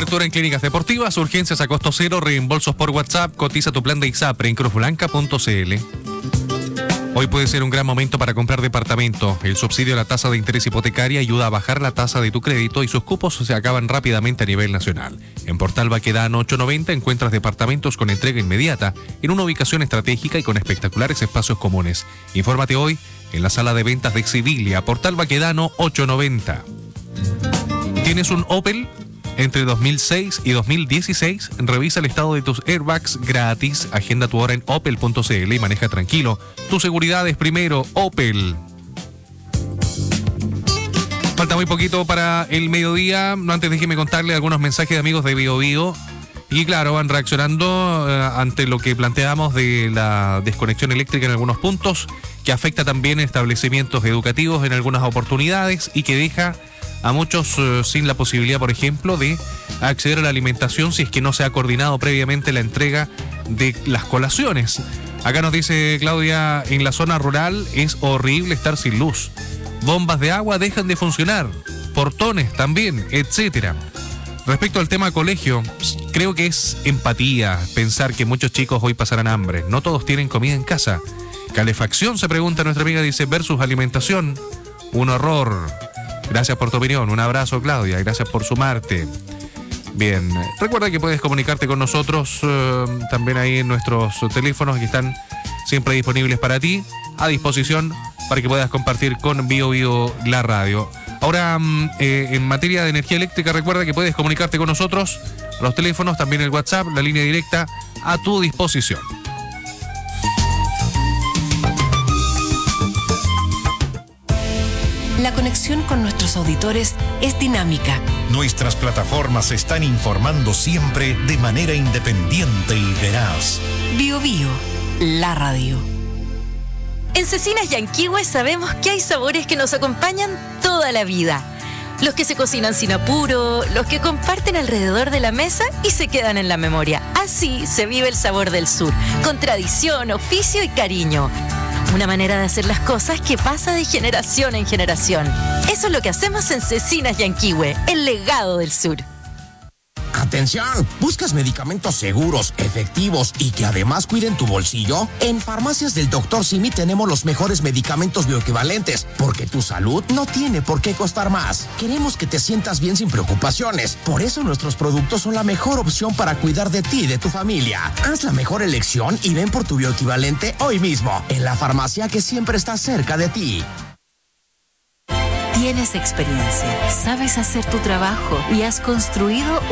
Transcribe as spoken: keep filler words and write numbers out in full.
Cobertura en clínicas deportivas, urgencias a costo cero, reembolsos por WhatsApp. Cotiza tu plan de ISAPRE en cruz blanca punto c l. Hoy puede ser un gran momento para comprar departamento. El subsidio a la tasa de interés hipotecaria ayuda a bajar la tasa de tu crédito y sus cupos se acaban rápidamente a nivel nacional. En Portal Baquedano ochocientos noventa encuentras departamentos con entrega inmediata en una ubicación estratégica y con espectaculares espacios comunes. Infórmate hoy en la sala de ventas de Exibilia. Portal Baquedano ochocientos noventa. ¿Tienes un Opel? Entre dos mil seis y dos mil dieciséis, revisa el estado de tus airbags gratis. Agenda tu hora en opel punto c l y maneja tranquilo. Tu seguridad es primero, Opel. Falta muy poquito para el mediodía. No antes déjeme contarle algunos mensajes de amigos de Bio Bio. Y claro, van reaccionando eh, ante lo que planteamos de la desconexión eléctrica en algunos puntos, que afecta también establecimientos educativos en algunas oportunidades y que deja a muchos uh, sin la posibilidad, por ejemplo, de acceder a la alimentación si es que no se ha coordinado previamente la entrega de las colaciones. Acá nos dice Claudia, en la zona rural es horrible estar sin luz. Bombas de agua dejan de funcionar, portones también, etcétera. Respecto al tema colegio, creo que es empatía pensar que muchos chicos hoy pasarán hambre. No todos tienen comida en casa. Calefacción, se pregunta nuestra amiga, dice, versus alimentación. Un horror. Gracias por tu opinión. Un abrazo, Claudia. Gracias por sumarte. Bien. Recuerda que puedes comunicarte con nosotros eh, también ahí en nuestros teléfonos que están siempre disponibles para ti, a disposición para que puedas compartir con Bio Bio la radio. Ahora, eh, en materia de energía eléctrica, recuerda que puedes comunicarte con nosotros, los teléfonos, también el WhatsApp, la línea directa a tu disposición. La conexión con nuestros auditores es dinámica. Nuestras plataformas están informando siempre de manera independiente y veraz. Bio Bio, la radio. En Cecinas Yanquihue sabemos que hay sabores que nos acompañan toda la vida. Los que se cocinan sin apuro, los que comparten alrededor de la mesa y se quedan en la memoria. Así se vive el sabor del sur, con tradición, oficio y cariño. Una manera de hacer las cosas que pasa de generación en generación. Eso es lo que hacemos en Cecinas Yanquihue, el legado del sur. ¡Atención! ¿Buscas medicamentos seguros, efectivos y que además cuiden tu bolsillo? En Farmacias del doctor Simi tenemos los mejores medicamentos bioequivalentes, porque tu salud no tiene por qué costar más. Queremos que te sientas bien sin preocupaciones. Por eso nuestros productos son la mejor opción para cuidar de ti y de tu familia. Haz la mejor elección y ven por tu bioequivalente hoy mismo, en la farmacia que siempre está cerca de ti. Tienes experiencia, sabes hacer tu trabajo y has construido